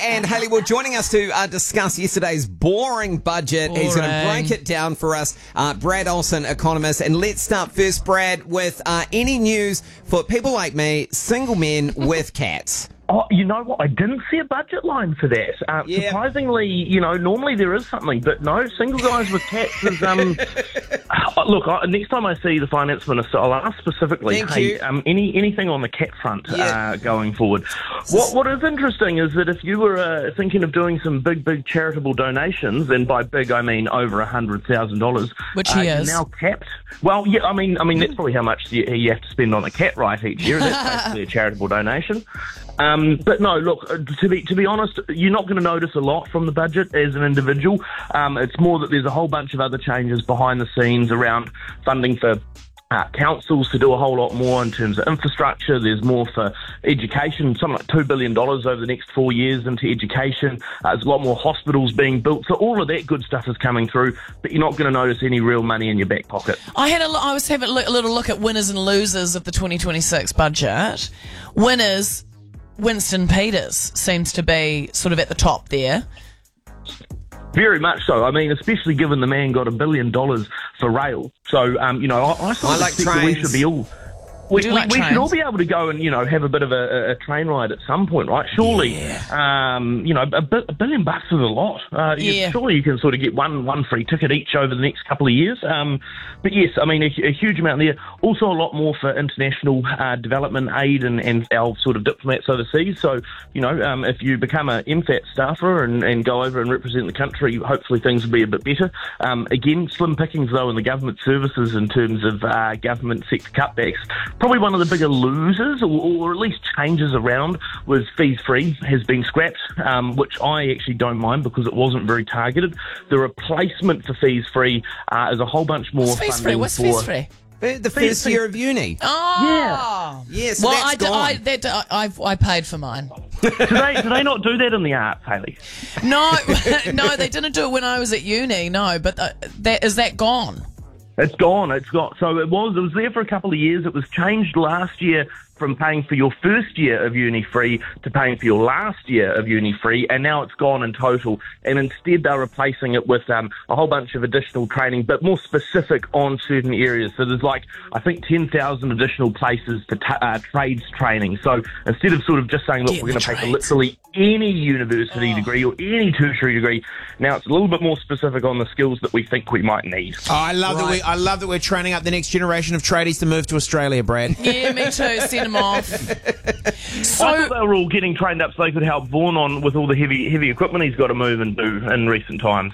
And Hayley, well, joining us to discuss yesterday's boring budget. He's going to break it down for us, Brad Olson, economist. And let's start first, Brad, with any news for people like me, single men with cats. Oh, you know what? I didn't see a budget line for that. Surprisingly, normally there is something, but no, single guys with cats is... Look, next time I see the finance minister, I'll ask specifically, anything on the cat front going forward. What is interesting is that if you were thinking of doing some big charitable donations, and by big I mean over $100,000, which he is now capped. Well, yeah, I mean that's probably how much you have to spend on a cat right each year. That's basically a charitable donation. But no, look, to be honest, you're not going to notice a lot from the budget as an individual. It's more that there's a whole bunch of other changes behind the scenes around funding for councils to do a whole lot more in terms of infrastructure. There's more for education, something like $2 billion over the next 4 years into education. There's a lot more hospitals being built. So all of that good stuff is coming through, but you're not going to notice any real money in your back pocket. I was having a little look at winners and losers of the 2026 budget. Winners... Winston Peters seems to be sort of at the top there. Very much so. I mean, especially given the man got $1 billion for rail. So, I like trains. That we should be all... We should all be able to go and, have a bit of a train ride at some point, right? Surely, $1 billion is a lot. Surely you can sort of get one free ticket each over the next couple of years. But yes, I mean, a huge amount there. Also a lot more for international development aid and our sort of diplomats overseas. So, if you become a MFAT staffer and go over and represent the country, hopefully things will be a bit better. Again, slim pickings, though, in the government services in terms of government sector cutbacks. Probably one of the bigger losers, or at least changes around, was fees free has been scrapped, which I actually don't mind because it wasn't very targeted. The replacement for fees free is a whole bunch more funding. What's fees free? The first year of uni. Oh, yeah. So well, that's gone. I paid for mine. Do they not do that in the arts, Hayley? No, no, they didn't do it when I was at uni. No, but is that gone? It's gone. So it was there for a couple of years. It was changed last year from paying for your first year of uni free to paying for your last year of uni free, and now it's gone in total. And instead they're replacing it with a whole bunch of additional training, but more specific on certain areas. So there's I think 10,000 additional places to trades training. So instead of sort of just saying, look, we're going to pay for literally any university degree or any tertiary degree, now it's a little bit more specific on the skills that we think we might need. Oh, I love that we're training up the next generation of tradies to move to Australia, Brad. Yeah, me too. Send them off. So, I thought they were all getting trained up so they could help Vaughan on with all the heavy equipment he's got to move and do in recent times.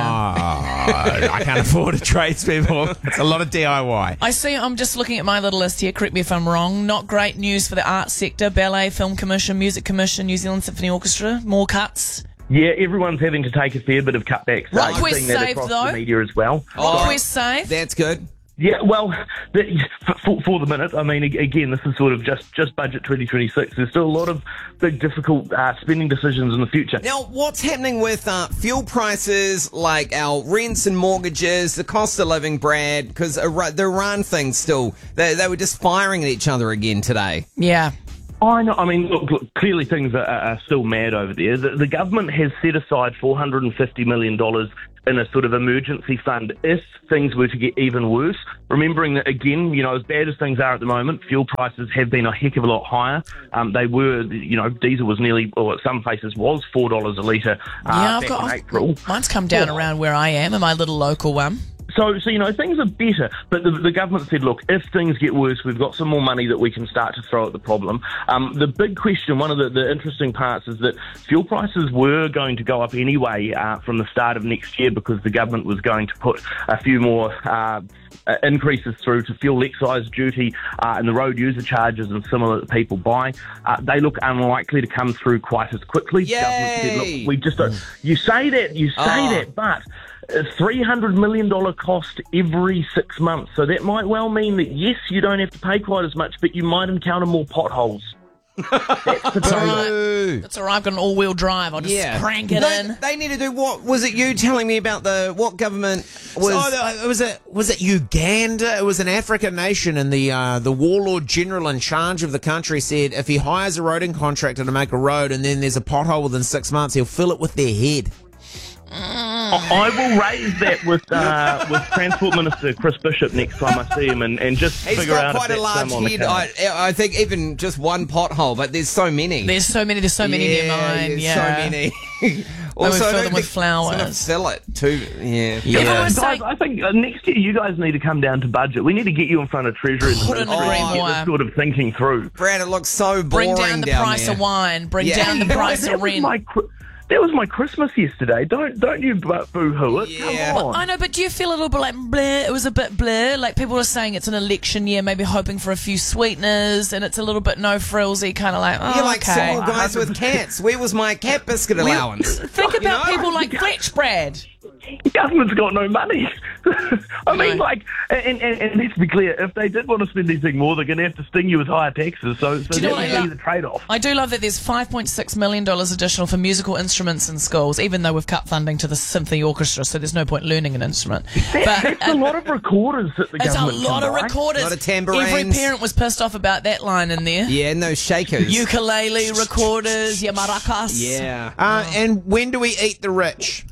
I can't afford a tradespeople. It's a lot of DIY. I see. I'm just looking at my little list here. Correct me if I'm wrong. Not great news for the arts sector. Ballet, Film Commission, Music Commission, New Zealand Symphony Orchestra. More cuts. Yeah, everyone's having to take a fair bit of cutbacks. Request seeing that saved, across though. The media as well. Request saved. That's good. Yeah, well, for the minute, I mean, again, this is sort of just budget 2026. There's still a lot of big, difficult spending decisions in the future. Now, what's happening with fuel prices, like our rents and mortgages, the cost of living, Brad? Because the Iran thing still, they were just firing at each other again today. Yeah. I know. I mean, look, clearly things are still mad over there. The government has set aside $450 million in a sort of emergency fund if things were to get even worse. Remembering that, again, as bad as things are at the moment, fuel prices have been a heck of a lot higher. They were, diesel was nearly, or at some places was $4 a litre back in April. Mine's come down around where I am, in my little local one. So things are better, but the government said, look, if things get worse, we've got some more money that we can start to throw at the problem. The big question, one of the interesting parts, is that fuel prices were going to go up anyway from the start of next year because the government was going to put a few more increases through to fuel excise duty and the road user charges and similar that people buy. They look unlikely to come through quite as quickly. Yay! Government said, look, we just don't. You say that, but $300 million cost every 6 months. So that might well mean that, yes, you don't have to pay quite as much, but you might encounter more potholes. That's all right. That's all right. I've got an all-wheel drive. I'll just crank it in. They need to do what? Was it you telling me about what government was? Was it Uganda? It was an African nation, and the warlord general in charge of the country said if he hires a roading contractor to make a road and then there's a pothole within 6 months, he'll fill it with their head. I will raise that with Transport Minister Chris Bishop next time I see him, and just figure out if that's on the case. I think even just one pothole, but there's so many. There's so many in your mind. Yeah, so many. Also, we fill them with flowers. Fill it too. Yeah. Guys, I think next year you guys need to come down to budget. We need to get you in front of Treasury and get this sort of thinking through. Brad, it looks so boring. Bring down the price of wine. Bring down the price of rent. That was my Christmas yesterday. Don't you boo-hoo it. Yeah. Come on. I know, but do you feel a little bit like bleh? It was a bit bleh. Like people are saying it's an election year, maybe hoping for a few sweeteners, and it's a little bit no frillsy, kind of like, you're like single guys with cats. Where was my cat biscuit allowance? Think about people like Fletch, Brad. The government's got no money. I mean, and let's be clear, if they did want to spend anything more, they're going to have to sting you with higher taxes. So that would be the trade-off. I do love that there's $5.6 million additional for musical instruments in schools, even though we've cut funding to the symphony orchestra, so there's no point learning an instrument. That's a lot of recorders that the government It's a lot of recorders. A lot of tambourines. Every parent was pissed off about that line in there. Yeah, and those shakers. Ukulele recorders, your maracas. Yeah. And when do we eat the rich?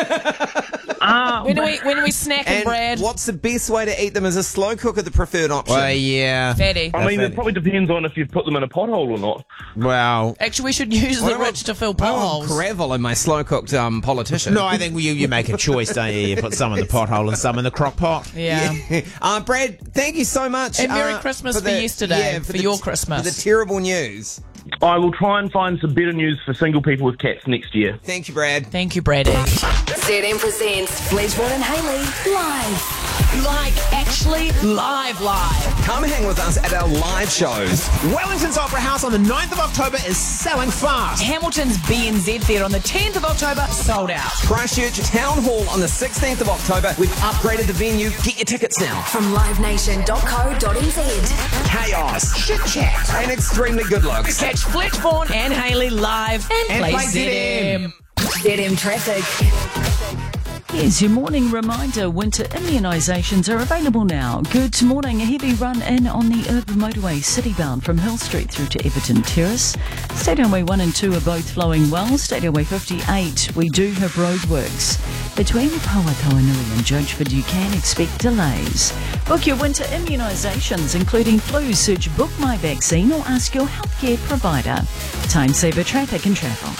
When we snack bread. What's the best way to eat them? Is a slow cooker the preferred option? Well, yeah. Fatty. I mean, it probably depends on if you've put them in a pothole or not. Well, actually, we should use the rich to fill potholes. Gravel in my slow cooked politician. No, I think you make a choice, don't you? You put some in the pothole and some in the crock pot. Yeah. Brad, thank you so much. And Merry Christmas for yesterday, for your Christmas. For the terrible news. I will try and find some better news for single people with cats next year. Thank you, Brad. Thank you, Brady. ZM presents Fledgebourne and Hayley live. Actually live. Come hang with us at our live shows. Wellington's Opera House on the 9th of October is selling fast. Hamilton's BNZ Theatre on the 10th of October, sold out. Christchurch Town Hall on the 16th of October. We've upgraded the venue. Get your tickets now. From livenation.co.nz. Chaos, chit chat, and extremely good looks. Catch Fletchborn and Hayley live and play ZM. ZM Traffic. Here's your morning reminder. Winter immunisations are available now. Good morning. A heavy run in on the urban motorway citybound from Hill Street through to Everton Terrace. State Highway 1 and 2 are both flowing well. State Highway 58, we do have roadworks. Between Pauataonui and Judgeford, you can expect delays. Book your winter immunisations, including flu. Search Book My Vaccine or ask your healthcare provider. Time saver traffic and travel.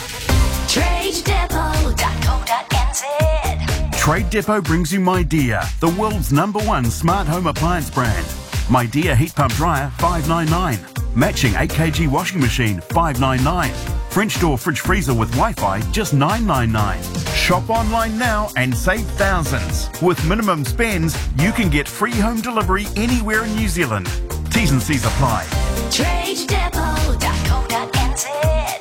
TradeDepot.co.nz. Trade Depot brings you MyDear, the world's #1 smart home appliance brand. MyDear heat pump dryer, $599. Matching 8kg washing machine, $599. French door fridge freezer with Wi-Fi, just $999. Shop online now and save thousands. With minimum spends, you can get free home delivery anywhere in New Zealand. T's and C's apply. TradeDepot.co.nz.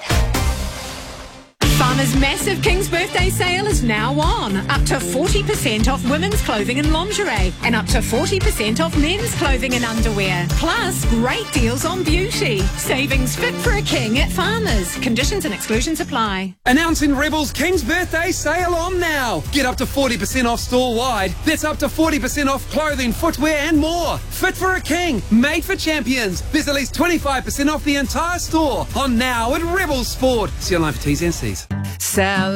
Farmer's massive King's Birthday sale is now on. Up to 40% off women's clothing and lingerie, and up to 40% off men's clothing and underwear. Plus, great deals on beauty. Savings fit for a king at Farmer's. Conditions and exclusions apply. Announcing Rebel's King's Birthday sale on now. Get up to 40% off store-wide. That's up to 40% off clothing, footwear and more. Fit for a king, made for champions. There's at least 25% off the entire store. On now at Rebel Sport. See online for T's and C's. Sell